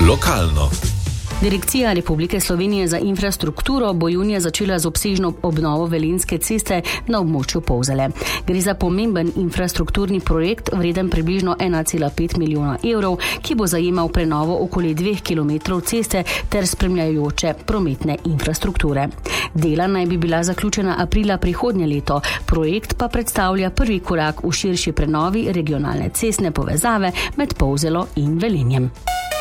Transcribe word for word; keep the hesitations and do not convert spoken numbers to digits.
Lokalno. Direkcija Republike Slovenije za infrastrukturo bo junija začela z obsežno obnovo Velenjske ceste na območju Polzele. Gre za pomemben infrastrukturni projekt vreden približno ena cela pet milijona evrov, ki bo zajemal prenovo okoli dveh kilometrov ceste ter spremljajoče prometne infrastrukture. Dela naj bi bila zaključena aprila prihodnje leto, projekt pa predstavlja prvi korak v širši prenovi regionalne cestne povezave med Polzelo in Velenjem.